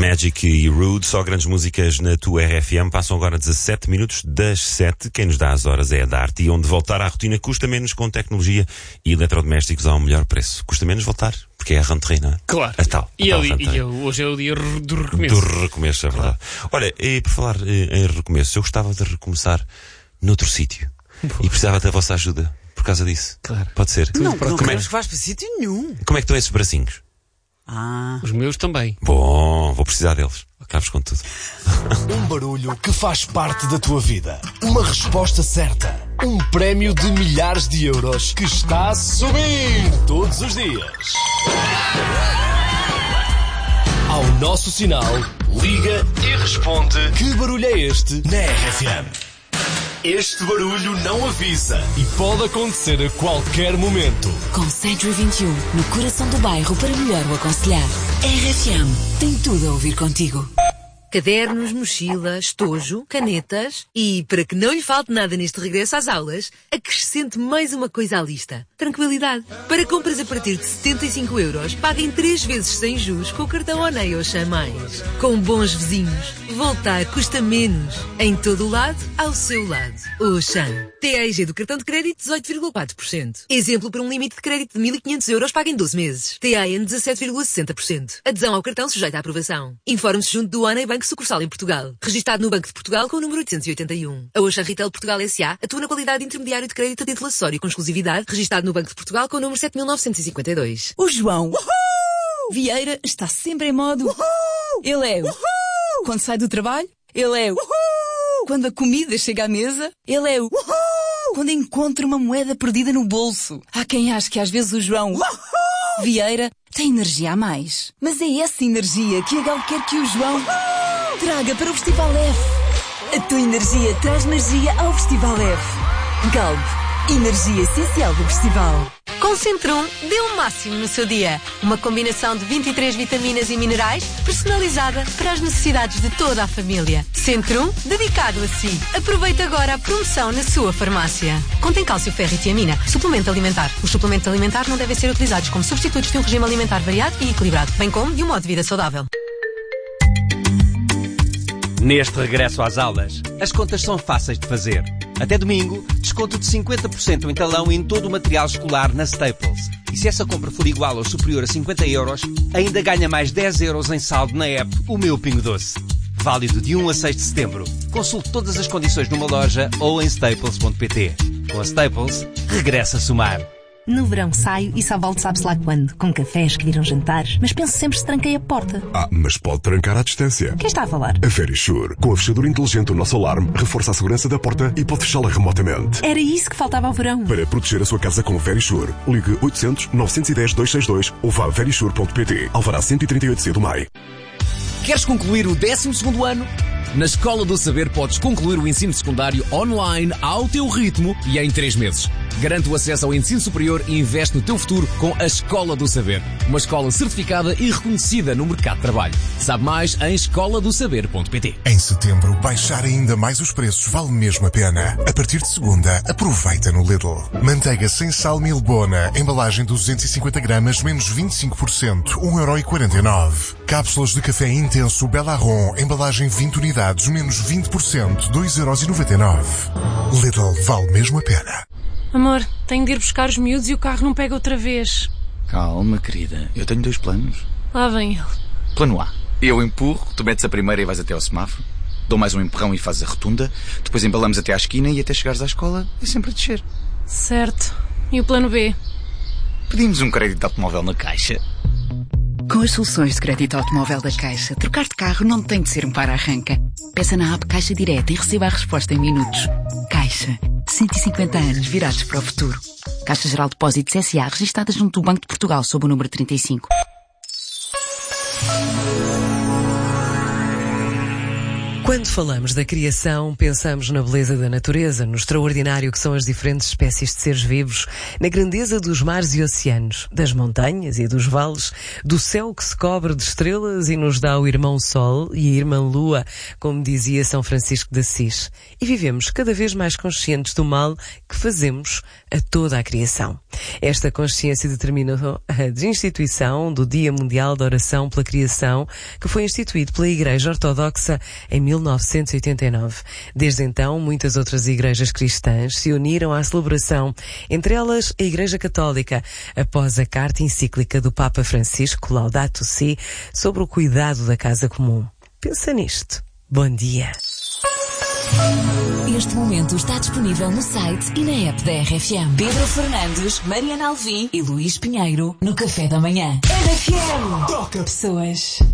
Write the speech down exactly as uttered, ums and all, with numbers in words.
Magic e Rude, só grandes músicas na tua R F M. Passam agora dezassete minutos das sete. Quem nos dá as horas é a Dart, e onde voltar à rotina custa menos com tecnologia e eletrodomésticos a um melhor preço. Custa menos voltar, porque é a rentrée, não é? Claro. A tal, e a tal eu, e eu, hoje é o dia do recomeço. Do recomeço, é verdade. Olha, e por falar em recomeço, eu gostava de recomeçar noutro sítio. E precisava da vossa ajuda por causa disso. Claro. Pode ser? Não, não como queremos é, que vás para sítio nenhum. como é que estão esses bracinhos? Ah. Os meus também. Bom, vou precisar deles. Acabes com tudo. Um barulho que faz parte da tua vida. Uma resposta certa. Um prémio de milhares de euros que está a subir todos os dias. Ao nosso sinal, liga e responde: que barulho é este na R F M? Este barulho não avisa e pode acontecer a qualquer momento. Com Century vinte e um, no coração do bairro, para melhor o aconselhar. R F M tem tudo a ouvir contigo. Cadernos, mochila, estojo, canetas e, para que não lhe falte nada neste regresso às aulas, acrescente mais uma coisa à lista. Tranquilidade. Para compras a partir de setenta e cinco euros, paguem três vezes sem juros com o cartão Onei ou Xan Mais. Com bons vizinhos, voltar custa menos. Em todo o lado, ao seu lado. Oxan. T A E G do cartão de crédito dezoito vírgula quatro por cento. Exemplo para um limite de crédito de mil e quinhentos euros, paga em doze meses. T A N dezassete vírgula sessenta por cento. Adesão ao cartão sujeita à aprovação. Informe-se junto do Onei Banco sucursal em Portugal. Registado no Banco de Portugal com o número oitocentos e oitenta e um. A Oxan Retail Portugal S A atua na qualidade de intermediário de crédito de acessório com exclusividade, registado no Banco de Portugal com o número sete mil novecentos e cinquenta e dois. O João Uhul! Vieira está sempre em modo Uhul! Ele é Uhul! Quando sai do trabalho, ele é Uhul! Quando a comida chega à mesa, ele é Uhul! Quando encontra uma moeda perdida no bolso. Há quem ache que às vezes o João Uhul! Vieira tem energia a mais. Mas é essa energia que a Gal quer que o João Uhul! Traga para o Festival F. A tua energia traz magia ao Festival F. Galp, energia essencial do festival. Com Centrum, dê o máximo no seu dia. Uma combinação de vinte e três vitaminas e minerais personalizada para as necessidades de toda a família. Centrum, dedicado a si. Aproveite agora a promoção na sua farmácia. Contém cálcio, ferro e tiamina. Suplemento alimentar. Os suplementos alimentares não devem ser utilizados como substitutos de um regime alimentar variado e equilibrado, bem como de um modo de vida saudável. Neste regresso às aulas, as contas são fáceis de fazer. Até domingo, desconto de cinquenta por cento em talão em todo o material escolar na Staples. E se essa compra for igual ou superior a cinquenta euros, ainda ganha mais dez euros em saldo na app O Meu Pingo Doce. Válido de um a seis de setembro. Consulte todas as condições numa loja ou em staples ponto pt. Com a Staples, regressa a somar. No verão saio e só volto sabe-se lá quando, com cafés que viram jantares, mas penso sempre se tranquei a porta. Ah, mas pode trancar à distância. Quem está a falar? A Verisure. Com a fechadura inteligente do nosso alarme, reforça a segurança da porta e pode fechá-la remotamente. Era isso que faltava ao verão. Para proteger a sua casa com a Verisure, ligue oitocentos, novecentos e dez, duzentos e sessenta e dois ou vá a verisure ponto pt. Alvará cento e trinta e oito C do Maio. Queres concluir o décimo segundo ano? Na Escola do Saber podes concluir o ensino secundário online ao teu ritmo e em três meses. Garante o acesso ao ensino superior e investe no teu futuro com a Escola do Saber. Uma escola certificada e reconhecida no mercado de trabalho. Sabe mais em escola do saber ponto pt. Em setembro, baixar ainda mais os preços vale mesmo a pena. A partir de segunda, aproveita no Lidl. Manteiga sem sal Milbona, embalagem de duzentos e cinquenta gramas, menos vinte e cinco por cento, um euro e quarenta e nove. Cápsulas de café intenso Belarron, embalagem vinte unidades, menos vinte por cento, dois euros e noventa e nove. Lidl, vale mesmo a pena. Amor, tenho de ir buscar os miúdos e o carro não pega outra vez. Calma, querida. Eu tenho dois planos. Lá vem ele. Plano A. Eu empurro, tu metes a primeira e vais até ao semáforo. Dou mais um empurrão e fazes a rotunda. Depois embalamos até à esquina e até chegares à escola é sempre a descer. Certo. E o plano B? Pedimos um crédito de automóvel na Caixa. Com as soluções de crédito automóvel da Caixa, trocar de carro não tem de ser um para-arranca. Peça na app Caixa Direta e receba a resposta em minutos. Caixa. cento e cinquenta anos virados para o futuro. Caixa Geral de Depósitos S A, registada junto do Banco de Portugal, sob o número trinta e cinco. Quando falamos da criação, pensamos na beleza da natureza, no extraordinário que são as diferentes espécies de seres vivos, na grandeza dos mares e oceanos, das montanhas e dos vales, do céu que se cobre de estrelas e nos dá o irmão Sol e a irmã Lua, como dizia São Francisco de Assis. E vivemos cada vez mais conscientes do mal que fazemos a toda a criação. Esta consciência determinou a desinstituição do Dia Mundial da Oração pela Criação, que foi instituído pela Igreja Ortodoxa em mil novecentos e oitenta e nove. Desde então, muitas outras igrejas cristãs se uniram à celebração, entre elas a Igreja Católica, após a carta encíclica do Papa Francisco, Laudato Si, sobre o cuidado da casa comum. Pensa nisto. Bom dia. Este momento está disponível no site e na app da R F M. Pedro Fernandes, Mariana Alvim e Luís Pinheiro no Café da Manhã. R F M. Toca pessoas.